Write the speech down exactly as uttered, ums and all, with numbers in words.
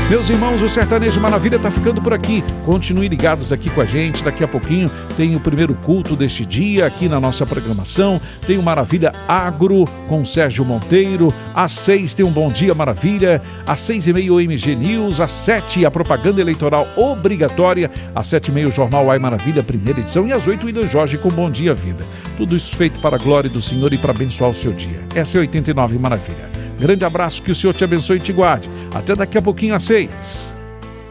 Meus irmãos, o Sertanejo Maravilha está ficando por aqui. Continuem ligados aqui com a gente. Daqui a pouquinho tem o primeiro culto deste dia aqui na nossa programação. Tem o Maravilha Agro com Sérgio Monteiro. Às seis tem um Bom Dia Maravilha. Às seis e meia o M G News. Às sete a propaganda eleitoral obrigatória. Às sete e meia o Jornal Ai Maravilha, primeira edição. E às oito o William Jorge com Bom Dia Vida. Tudo isso feito para a glória do Senhor e para abençoar o seu dia. Essa é oitenta e nove Maravilha. Grande abraço, que o Senhor te abençoe e te guarde. Até daqui a pouquinho às seis.